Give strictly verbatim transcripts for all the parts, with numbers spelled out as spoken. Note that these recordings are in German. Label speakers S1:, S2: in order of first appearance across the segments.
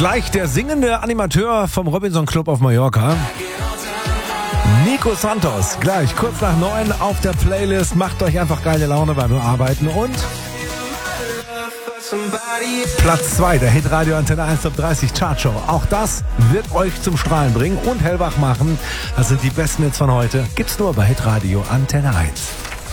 S1: Gleich der singende Animateur vom Robinson Club auf Mallorca. Nico Santos, gleich kurz nach neun auf der Playlist. Macht euch einfach geile Laune beim Arbeiten. Und Platz zwei der Hitradio Antenne eins Top dreißig Chartshow. Auch das wird euch zum Strahlen bringen und hellwach machen. Das sind die besten Hits von heute. Gibt's nur bei Hitradio Antenne eins.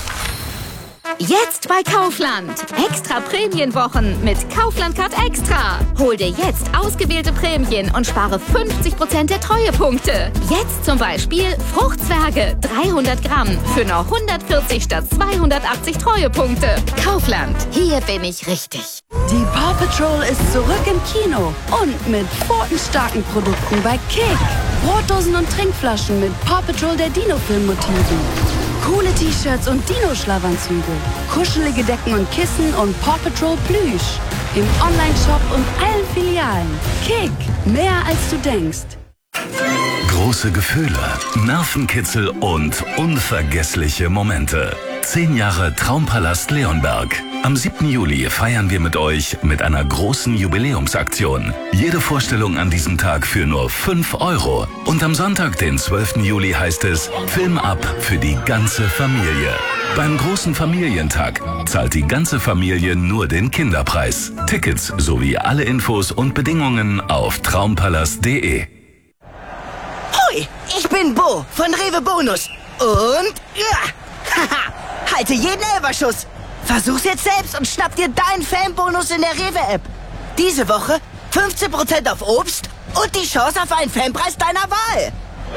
S2: Jetzt bei Kaufland. Extra Prämienwochen mit Kaufland Card Extra. Hol dir jetzt ausgewählte Prämien und spare fünfzig Prozent der Treuepunkte. Jetzt zum Beispiel Fruchtzwerge dreihundert Gramm für nur hundertvierzig statt zweihundertachtzig Treuepunkte. Kaufland, hier bin ich richtig.
S3: Die Paw Patrol ist zurück im Kino und mit pfotenstarken Produkten bei Kick. Brotdosen und Trinkflaschen mit Paw Patrol der Dino-Film-Motiven. Coole T-Shirts und Dino-Schlafanzüge. Kuschelige Decken und Kissen und Paw Patrol Plüsch. Im Online-Shop und allen Filialen. Kick, mehr als du denkst.
S4: Große Gefühle, Nervenkitzel und unvergessliche Momente. Zehn Jahre Traumpalast Leonberg. Am siebten Juli feiern wir mit euch mit einer großen Jubiläumsaktion. Jede Vorstellung an diesem Tag für nur fünf Euro. Und am Sonntag, den zwölften Juli, heißt es Film ab für die ganze Familie. Beim großen Familientag zahlt die ganze Familie nur den Kinderpreis. Tickets sowie alle Infos und Bedingungen auf traumpalast punkt de.
S5: Hoi, ich bin Bo von Rewe Bonus. Und ja, haha, halte jeden Elberschuss. Versuch's jetzt selbst und schnapp dir deinen Fanbonus in der Rewe-App. Diese Woche fünfzehn Prozent auf Obst und die Chance auf einen Fanpreis deiner Wahl.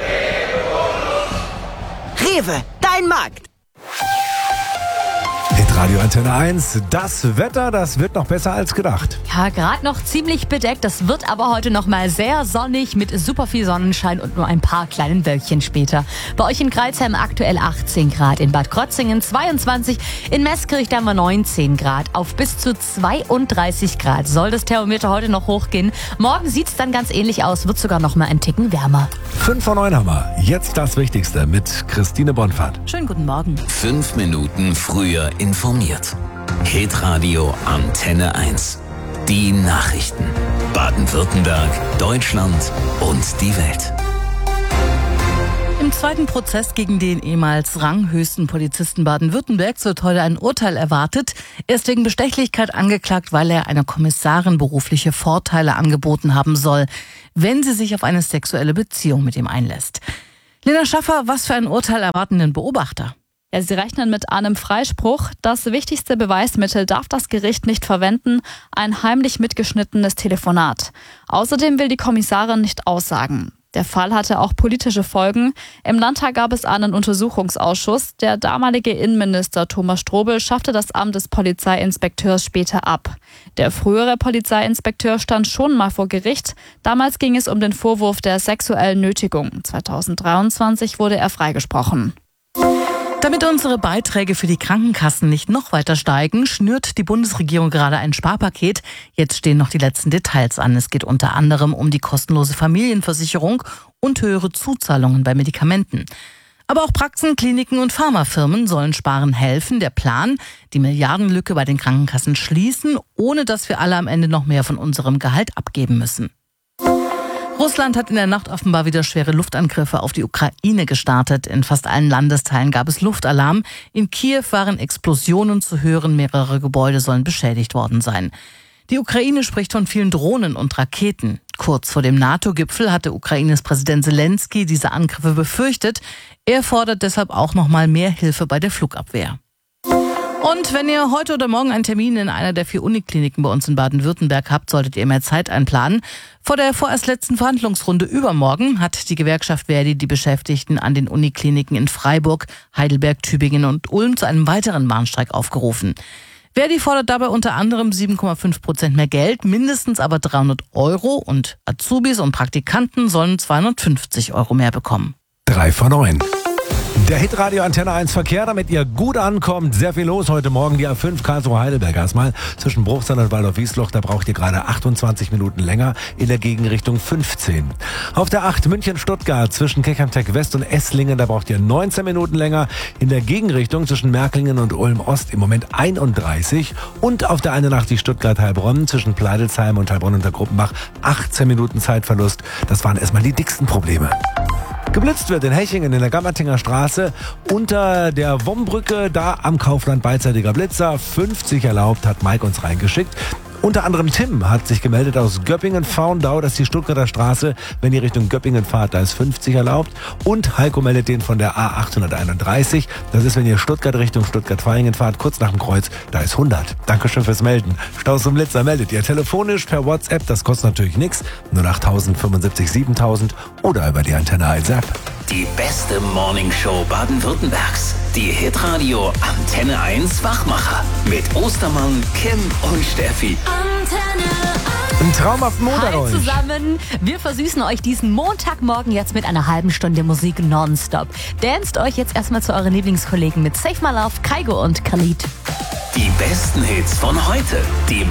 S5: Rewe, dein Markt.
S1: Hitradio Antenne eins, das Wetter, das wird noch besser als gedacht.
S6: Ja, gerade noch ziemlich bedeckt. Das wird aber heute noch mal sehr sonnig mit super viel Sonnenschein und nur ein paar kleinen Wölkchen später. Bei euch in Crailsheim aktuell achtzehn Grad, in Bad Krotzingen zweiundzwanzig, in Meßkirch haben wir neunzehn Grad. Auf bis zu zweiunddreißig Grad soll das Thermometer heute noch hochgehen. Morgen sieht es dann ganz ähnlich aus, wird sogar noch mal ein Ticken wärmer.
S1: fünf vor neun haben wir. Jetzt das Wichtigste mit Christine Bonfahrt.
S6: Schönen guten Morgen.
S7: Fünf Minuten früher informiert. Hitradio Antenne eins. Die Nachrichten. Baden-Württemberg, Deutschland und die Welt.
S6: Im zweiten Prozess gegen den ehemals ranghöchsten Polizisten Baden-Württembergs wird heute ein Urteil erwartet. Er ist wegen Bestechlichkeit angeklagt, weil er einer Kommissarin berufliche Vorteile angeboten haben soll, wenn sie sich auf eine sexuelle Beziehung mit ihm einlässt. Lena Schaffer, was für ein Urteil erwarten den Beobachter?
S8: Ja, sie rechnen mit einem Freispruch. Das wichtigste Beweismittel darf das Gericht nicht verwenden, ein heimlich mitgeschnittenes Telefonat. Außerdem will die Kommissarin nicht aussagen. Der Fall hatte auch politische Folgen. Im Landtag gab es einen Untersuchungsausschuss. Der damalige Innenminister Thomas Strobel schaffte das Amt des Polizeiinspekteurs später ab. Der frühere Polizeiinspekteur stand schon mal vor Gericht. Damals ging es um den Vorwurf der sexuellen Nötigung. zweitausenddreiundzwanzig wurde er freigesprochen.
S6: Damit unsere Beiträge für die Krankenkassen nicht noch weiter steigen, schnürt die Bundesregierung gerade ein Sparpaket. Jetzt stehen noch die letzten Details an. Es geht unter anderem um die kostenlose Familienversicherung und höhere Zuzahlungen bei Medikamenten. Aber auch Praxen, Kliniken und Pharmafirmen sollen Sparen helfen. Der Plan, die Milliardenlücke bei den Krankenkassen schließen, ohne dass wir alle am Ende noch mehr von unserem Gehalt abgeben müssen. Russland hat in der Nacht offenbar wieder schwere Luftangriffe auf die Ukraine gestartet. In fast allen Landesteilen gab es Luftalarm. In Kiew waren Explosionen zu hören, mehrere Gebäude sollen beschädigt worden sein. Die Ukraine spricht von vielen Drohnen und Raketen. Kurz vor dem NATO-Gipfel hatte Ukraines Präsident Zelensky diese Angriffe befürchtet. Er fordert deshalb auch noch mal mehr Hilfe bei der Flugabwehr. Und wenn ihr heute oder morgen einen Termin in einer der vier Unikliniken bei uns in Baden-Württemberg habt, solltet ihr mehr Zeit einplanen. Vor der vorerst letzten Verhandlungsrunde übermorgen hat die Gewerkschaft Verdi die Beschäftigten an den Unikliniken in Freiburg, Heidelberg, Tübingen und Ulm zu einem weiteren Warnstreik aufgerufen. Verdi fordert dabei unter anderem sieben Komma fünf Prozent mehr Geld, mindestens aber dreihundert Euro und Azubis und Praktikanten sollen zweihundertfünfzig Euro mehr bekommen.
S1: Drei vor neun. Der Hitradio Antenne eins Verkehr, damit ihr gut ankommt. Sehr viel los heute Morgen. Die A fünf Karlsruhe-Heidelberg erstmal. Zwischen Bruchsal und Waldorf-Wiesloch, da braucht ihr gerade achtundzwanzig Minuten länger. In der Gegenrichtung fünfzehn. Auf der acht München-Stuttgart zwischen Keckheim-Tech West und Esslingen, da braucht ihr neunzehn Minuten länger. In der Gegenrichtung zwischen Märklingen und Ulm-Ost im Moment einunddreißig. Und auf der einundachtzig Stuttgart-Heilbronn zwischen Pleidelsheim und Heilbronn unter Gruppenbach achtzehn Minuten Zeitverlust. Das waren erstmal die dicksten Probleme. Geblitzt wird in Hechingen in der Gammertinger Straße unter der Wommbrücke, da am Kaufland beidseitiger Blitzer. fünfzig erlaubt, hat Mike uns reingeschickt. Unter anderem Tim hat sich gemeldet aus Göppingen-Faundau, das ist die Stuttgarter Straße. Wenn ihr Richtung Göppingen fahrt, da ist fünfzig erlaubt. Und Heiko meldet den von der A achthunderteinunddreißig. Das ist, wenn ihr Stuttgart Richtung Stuttgart-Vaihingen fahrt, kurz nach dem Kreuz, da ist hundert. Dankeschön fürs Melden. Staus zum Blitzer meldet ihr telefonisch per WhatsApp, das kostet natürlich nichts. null acht null fünfundsiebzig siebentausend oder über die Antenne eins App.
S7: Die beste Morningshow Baden-Württembergs. Die Hitradio Antenne eins Wachmacher. Mit Ostermann, Kim und Steffi.
S1: Ein traumhaften Montag
S9: Hi
S1: euch.
S9: zusammen, wir versüßen euch diesen Montagmorgen jetzt mit einer halben Stunde Musik nonstop. Danst euch jetzt erstmal zu euren Lieblingskollegen mit Save My Love, Kaigo und Khalid.
S7: Die besten Hits von heute. Die